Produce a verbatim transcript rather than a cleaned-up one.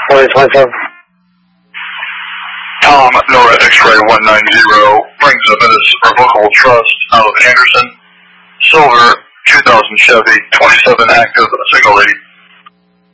forty twenty-seven. Tom, Nora X-Ray one nine zero, brings a Menace Revocable Trust out of Anderson. Silver, two thousand Chevy, twenty-seven active, single lady.